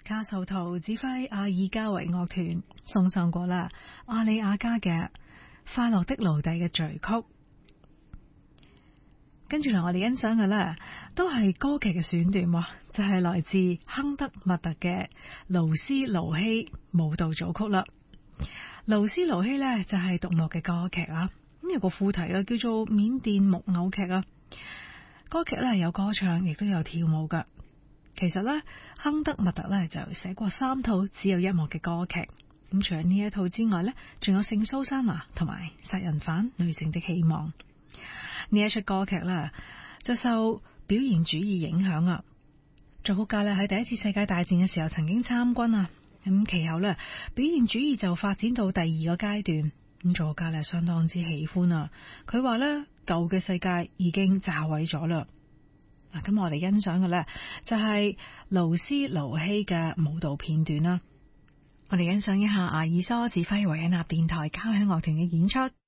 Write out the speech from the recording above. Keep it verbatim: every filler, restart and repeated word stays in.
卡素圖指揮阿爾加維樂團送上過啦阿里亞加嘅《快樂的奴隸》嘅序曲。跟住嚟我哋欣賞嘅呢都係歌劇嘅選段，就係、是、來自亨德密特嘅勞斯勞希舞蹈組曲啦。勞斯勞希呢就係獨幕嘅歌劇啊，咁有個副題啊叫做緬甸木偶劇啊。歌劇呢有歌唱，亦都有跳舞噶。其實呢，亨德密特呢就寫過三套只有一幕嘅歌劇。咁除咗呢一套之外呢，仲有聖蘇珊娜同埋殺人犯女性的希望。呢一出歌劇咧就受表現主義影響啊，作曲家咧喺第一次世界大戰嘅時候曾經參軍啊，咁其後咧表現主義就發展到第二個階段，咁作曲家咧相當之喜歡啊，佢話咧舊嘅世界已經炸毀咗啦。嗱，咁我哋欣賞嘅咧就係勞斯勞希嘅舞蹈片段啦，我哋欣賞一下阿爾蘇指揮維也納電台交響樂團嘅演出。